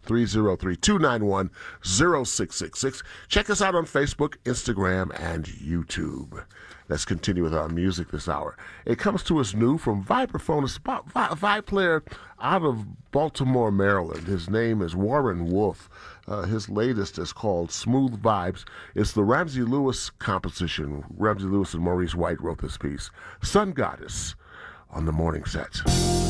303-291-0666. Check us out on Facebook, Instagram, and YouTube. Let's continue with our music this hour. It comes to us new from vibraphone, a vibe player out of Baltimore, Maryland. His name is Warren Wolf. His latest is called Smooth Vibes. It's the Ramsey Lewis composition. Ramsey Lewis and Maurice White wrote this piece. Sun Goddess on the morning set.